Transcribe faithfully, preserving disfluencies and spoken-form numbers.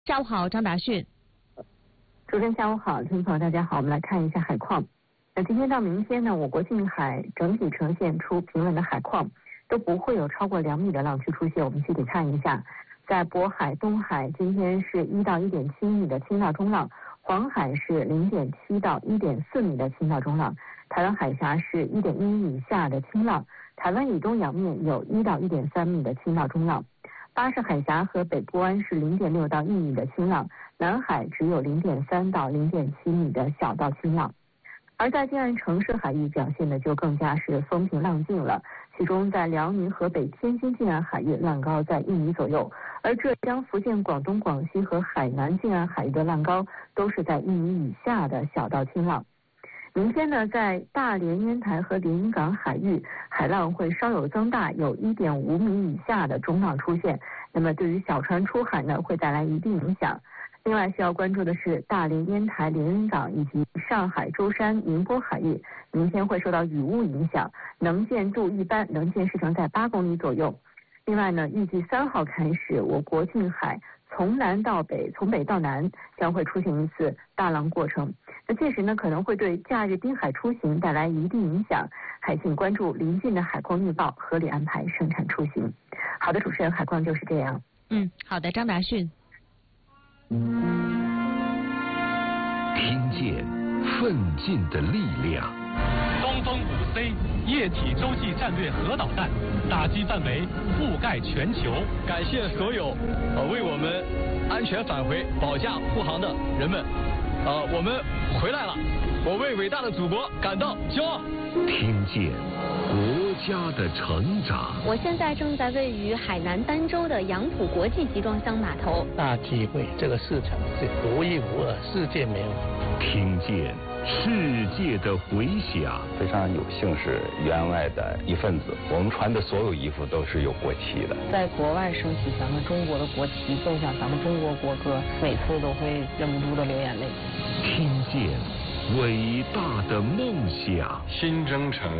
下午好，张达迅。 主持人下午好，听众朋友大家好，我们来看一下海况。那今天到明天呢，我国近海整体呈现出平稳的海况，都不会有超过两米的浪区出现。我们具体看一下，在渤海、东海今天是一到一点七米的轻到中浪，黄海是零点七到一点四米的轻到中浪，台湾海峡是一点一米以下的轻浪，台湾以东洋面有一到一点三米的轻到中浪。巴士海峡和北部湾是零点六到一米的轻浪，南海只有零点三到零点七米的小到轻浪。而在近岸城市海域表现的就更加是风平浪静了，其中在辽宁、河北、天津近岸海域浪高在一米左右，而浙江、福建、广东、广西和海南近岸海域的浪高都是在一米以下的小到轻浪。明天呢，在大连、烟台和连云港海域，海浪会稍有增大，有一点五米以下的中浪出现。那么对于小船出海呢，会带来一定影响。另外需要关注的是大连、烟台、连云港以及上海、舟山、宁波海域，明天会受到雨雾影响，能见度一般，能见视程在八公里左右。另外呢，预计三号开始，我国近海从南到北，从北到南将会出现一次大浪过程。那届时呢，可能会对假日滨海出行带来一定影响，还请关注临近的海况预报，合理安排生产出行。好的，主持人，海况就是这样。 嗯，好的，张达迅。 听见奋进的力量。 东风五 C 液体洲际战略核导弹打击范围覆盖全球。 感谢所有呃为我们安全返回保驾护航的人们。呃，我们回来了，我为伟大的祖国感到骄傲。 听见国家的成长。 我现在正在位于海南儋州的杨浦国际集装箱码头。 大机会，这个市场是独一无二，世界没有。 听见世界的回响。 非常有幸是员外的一份子，我们穿的所有衣服都是有国旗的。 在国外升起咱们中国的国旗，奏响咱们中国国歌，每次都会忍不住的流眼泪。 听见伟大的梦想。 新征程